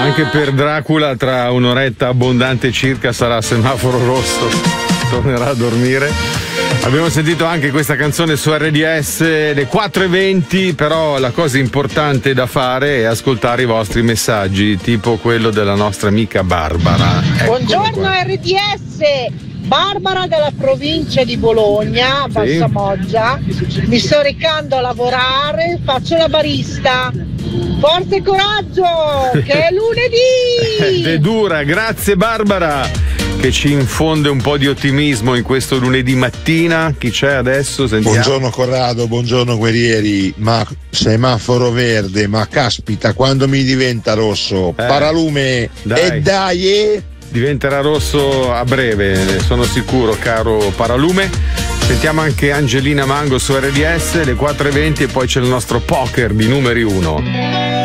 Anche per Dracula tra un'oretta abbondante circa sarà semaforo rosso, tornerà a dormire. Abbiamo sentito anche questa canzone su RDS, le 4:20, però la cosa importante da fare è ascoltare i vostri messaggi, tipo quello della nostra amica Barbara. Buongiorno RDS, Barbara della provincia di Bologna, Valsamoggia. Mi sto recando a lavorare, faccio la barista. Forza e coraggio, che è lunedì! È dura, grazie Barbara, che ci infonde un po' di ottimismo in questo lunedì mattina. Chi c'è adesso? Sentiamo. Buongiorno Corrado, buongiorno guerrieri. Ma semaforo verde, ma caspita, quando mi diventa rosso? Paralume, dai! Diventerà rosso a breve, sono sicuro, caro Paralume. Sentiamo anche Angelina Mango su RDS, le 4:20, e poi c'è il nostro poker di numeri 1.